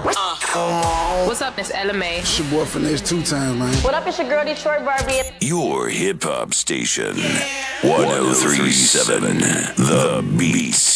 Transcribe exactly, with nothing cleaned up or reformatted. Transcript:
Uh. What's up, Miss Ella May? It's your boy Finesse two times, man. What up, it's your girl Detroit Barbie. Your hip hop station, one oh three point seven The Beast.